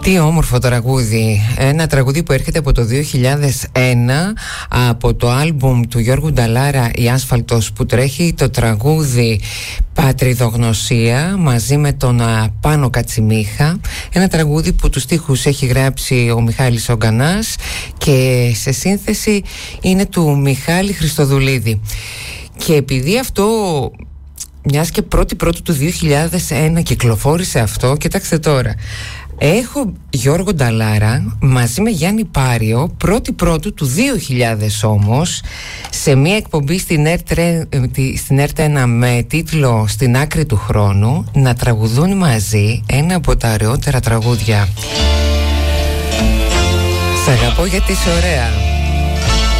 Τι όμορφο τραγούδι. Ένα τραγούδι που έρχεται από το 2001 από το άλμπουμ του Γιώργου Νταλάρα «Η Άσφαλτος που τρέχει», το τραγούδι «Πατριδογνωσία» μαζί με τον Πάνο Κατσιμίχα. Ένα τραγούδι που τους στίχους έχει γράψει ο Μιχάλης Ογκανάς και σε σύνθεση είναι του Μιχάλη Χριστοδουλίδη. Και επειδή αυτό, μιας και πρώτη του 2001 κυκλοφόρησε αυτό, κοιτάξτε τώρα, έχω Γιώργο Νταλάρα μαζί με Γιάννη Πάριο πρώτη του 2000 όμως, σε μια εκπομπή στην ΕΡΤ1 με τίτλο «Στην άκρη του χρόνου», να τραγουδούν μαζί ένα από τα ωραιότερα τραγούδια. Σ' αγαπώ γιατί είσαι ωραία.